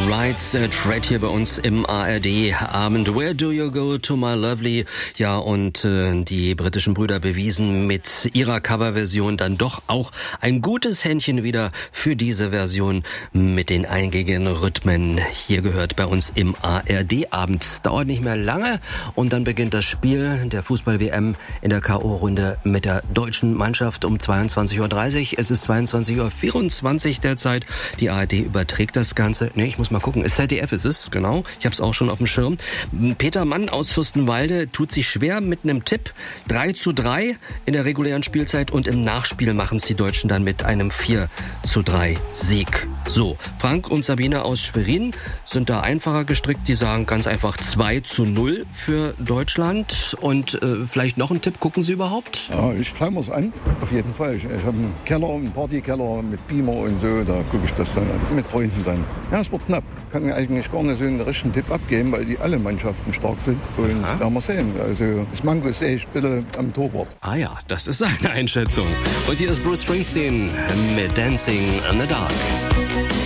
Right Fred hier bei uns im ARD-Abend. Where do you go to my lovely? Ja, und die britischen Brüder bewiesen mit ihrer Coverversion dann doch auch ein gutes Händchen wieder für diese Version mit den eingängigen Rhythmen. Hier gehört bei uns im ARD-Abend. Es dauert nicht mehr lange und dann beginnt das Spiel der Fußball-WM in der K.O.-Runde mit der deutschen Mannschaft um 22:30 Uhr. Es ist 22:24 Uhr derzeit. Die ARD überträgt das Ganze. Nee, ich muss mal gucken. ZDF ist es, genau. Ich habe es auch schon auf dem Schirm. Peter Mann aus Fürstenwalde tut sich schwer mit einem Tipp. 3:3 in der regulären Spielzeit und im Nachspiel machen es die Deutschen dann mit einem 4:3 Sieg. So, Frank und Sabine aus Schwerin sind da einfacher gestrickt. Die sagen ganz einfach 2:0 für Deutschland. Und vielleicht noch ein Tipp. Gucken Sie überhaupt? Ja, ich schaue mir es an. Auf jeden Fall. Ich habe einen Keller, einen Partykeller mit Beamer und so. Da gucke ich das dann an. Mit Freunden dann. Ja, es wird knapp. Kann eigentlich gar nicht so einen richtigen Tipp abgeben, weil die alle Mannschaften stark sind. Und werden wir sehen. Also das Manko sehe ich bitte am Torwart. Ah ja, das ist eine Einschätzung. Und hier ist Bruce Springsteen mit Dancing in the Dark.